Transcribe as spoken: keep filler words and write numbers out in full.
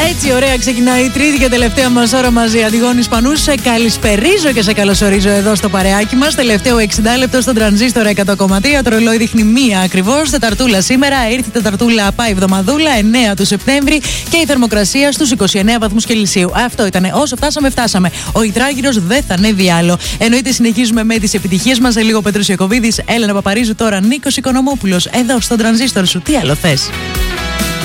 Έτσι, ωραία, ξεκινάει η τρίτη και τελευταία μας ώρα μαζί. Αντιγόνη Πανού, σε καλησπερίζω και σε καλωσορίζω εδώ στο παρεάκι μας. Τελευταίο εξήντα λεπτό στον Τρανζίστορα εκατό κόμμα τρία. Το ρολόι δείχνει μία ακριβώς. Τεταρτούλα σήμερα. Ήρθε Τεταρτούλα, πάει εβδομαδούλα, εννέα του Σεπτέμβρη και η θερμοκρασία στους είκοσι εννέα βαθμούς Κελσίου. Αυτό ήταν. Όσο φτάσαμε, φτάσαμε. Ο Ιτράγυρος δεν θα ανέβει άλλο. Εννοείται, συνεχίζουμε με τις επιτυχίες μας. Σε λίγο Πέτρος Ιακωβίδης, Έλενα Παπαρίζου, τώρα Νίκος Οικονομόπουλος. Εδώ στον Τρανζίστορ σου. Τι άλλο θες?